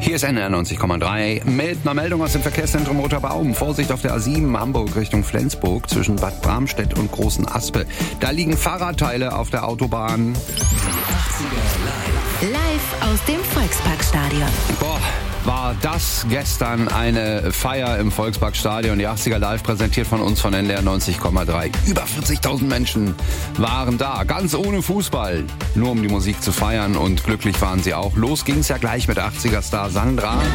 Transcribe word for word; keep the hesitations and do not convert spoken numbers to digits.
Hier ist N R neunzig Komma drei mit einer Meldung aus dem Verkehrszentrum Roter Baum. Vorsicht auf der A sieben Hamburg Richtung Flensburg zwischen Bad Bramstedt und Großen Aspe. Da liegen Fahrradteile auf der Autobahn. Live aus dem Volksparkstadion. Boah, war das gestern eine Feier im Volksparkstadion. Die achtziger Live präsentiert von uns von N R neunzig Komma drei. Über vierzigtausend Menschen waren da, ganz ohne Fußball. Nur um die Musik zu feiern und glücklich waren sie auch. Los ging's ja gleich mit achtziger-Star Sandra.